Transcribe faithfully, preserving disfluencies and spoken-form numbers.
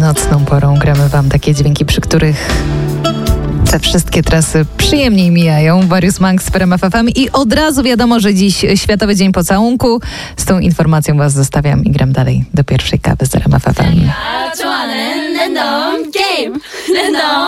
nocną porą gramy wam takie dźwięki, przy których te wszystkie trasy przyjemniej mijają. Warius Manx w R M F F M i od razu wiadomo, że dziś Światowy Dzień Pocałunku. Z tą informacją was zostawiam i gram dalej do pierwszej kawy z R M F F M.